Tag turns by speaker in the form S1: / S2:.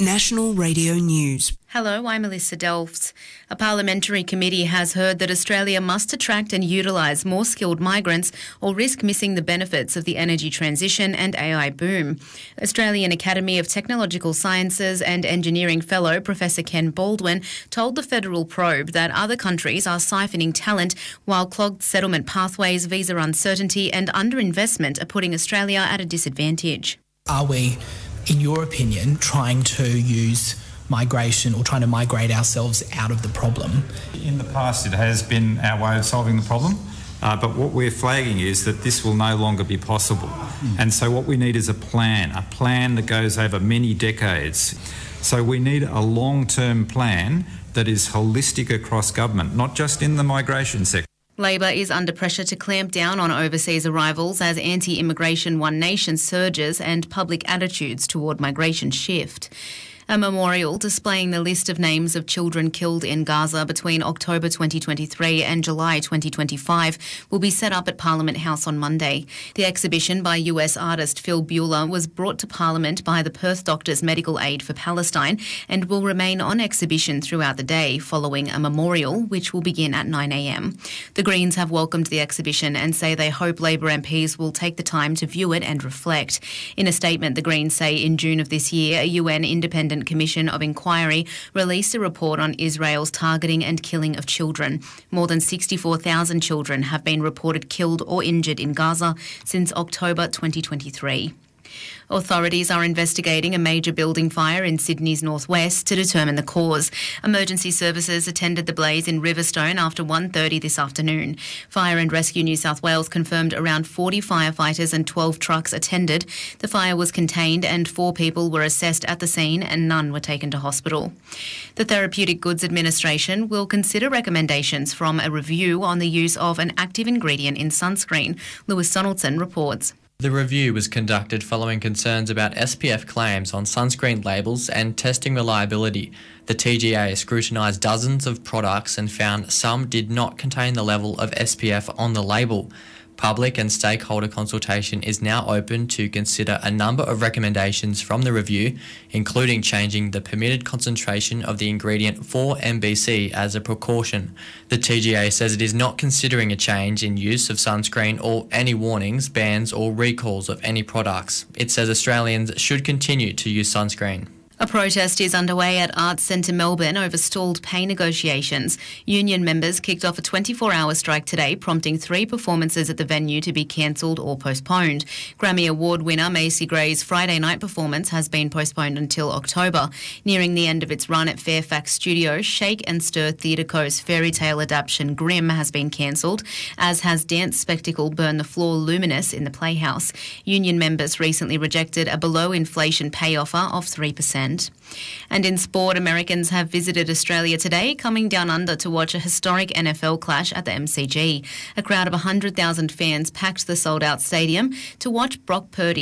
S1: National Radio News.
S2: Hello, I'm Melissa Delfs. A parliamentary committee has heard that Australia must attract and utilise more skilled migrants or risk missing the benefits of the energy transition and AI boom. Australian Academy of Technological Sciences and Engineering Fellow Professor Ken Baldwin told the Federal Probe that other countries are siphoning talent while clogged settlement pathways, visa uncertainty and underinvestment are putting Australia at a disadvantage.
S3: Are we, in your opinion, trying to use migration or trying to migrate ourselves out of the problem?
S4: In the past, it has been our way of solving the problem, but what we're flagging is that this will no longer be possible. And so what we need is a plan that goes over many decades. So we need a long-term plan that is holistic across government, not just in the migration sector.
S2: Labor is under pressure to clamp down on overseas arrivals as anti-immigration One Nation surges and public attitudes toward migration shift. A memorial displaying the list of names of children killed in Gaza between October 2023 and July 2025 will be set up at Parliament House on Monday. The exhibition by US artist Phil Buehler was brought to Parliament by the Perth Doctors Medical Aid for Palestine and will remain on exhibition throughout the day following a memorial which will begin at 9 a.m. The Greens have welcomed the exhibition and say they hope Labor MPs will take the time to view it and reflect. In a statement, the Greens say in June of this year, a UN independent Commission of Inquiry released a report on Israel's targeting and killing of children. More than 64,000 children have been reported killed or injured in Gaza since October 2023. Authorities are investigating a major building fire in Sydney's northwest to determine the cause. Emergency services attended the blaze in Riverstone after 1:30 this afternoon. Fire and Rescue New South Wales confirmed around 40 firefighters and 12 trucks attended. The fire was contained and 4 people were assessed at the scene and none were taken to hospital. The Therapeutic Goods Administration will consider recommendations from a review on the use of an active ingredient in sunscreen. Lewis Donaldson reports.
S5: The review was conducted following concerns about SPF claims on sunscreen labels and testing reliability. The TGA scrutinised dozens of products and found some did not contain the level of SPF on the label. Public and stakeholder consultation is now open to consider a number of recommendations from the review, including changing the permitted concentration of the ingredient 4-MBC as a precaution. The TGA says it is not considering a change in use of sunscreen or any warnings, bans or recalls of any products. It says Australians should continue to use sunscreen.
S2: A protest is underway at Arts Centre Melbourne over stalled pay negotiations. Union members kicked off a 24-hour strike today, prompting 3 performances at the venue to be cancelled or postponed. Grammy Award winner Macy Gray's Friday night performance has been postponed until October. Nearing the end of its run at Fairfax Studios, Shake and Stir Theatre Co's fairy tale adaptation Grimm has been cancelled, as has dance spectacle Burn the Floor Luminous in the Playhouse. Union members recently rejected a below-inflation pay offer of 3%. And in sport, Americans have visited Australia today, coming down under to watch a historic NFL clash at the MCG. A crowd of 100,000 fans packed the sold-out stadium to watch Brock Purdy